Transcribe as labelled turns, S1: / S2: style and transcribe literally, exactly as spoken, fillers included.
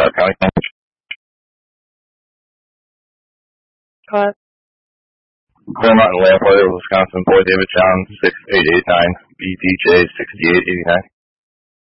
S1: Stark County.
S2: Cut.
S1: Clear Mountain Lamplighter, Wisconsin, Boy David John, six eight eight nine, B D J sixty-eight eighty-nine.